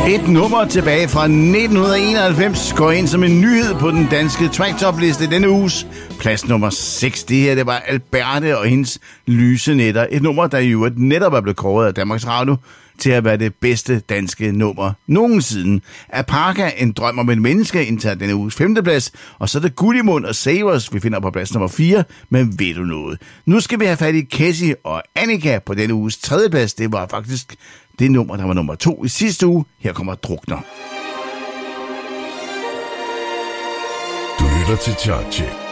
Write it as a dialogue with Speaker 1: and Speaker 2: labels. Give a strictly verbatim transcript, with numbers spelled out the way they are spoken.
Speaker 1: Et nummer tilbage fra nitten enoghalvfems går ind som en nyhed på den danske track-top-liste denne uges. Plads nummer seks, det her, det var Alberte og hendes Lyse Nætter. Et nummer, der jo netop er blevet kåret af Danmarks Radio til at være det bedste danske nummer nogensinde. Apaka, En drøm om et menneske, indtager denne uges femteplads, og så er det Gullimund og Savers, vi finder på plads nummer fire, men ved du noget? Nu skal vi have fat i Cassie og Annika på denne uges tredjeplads. Det var faktisk det nummer, der var nummer to i sidste uge. Her kommer Drukner.
Speaker 2: Du lytter til Chartcheck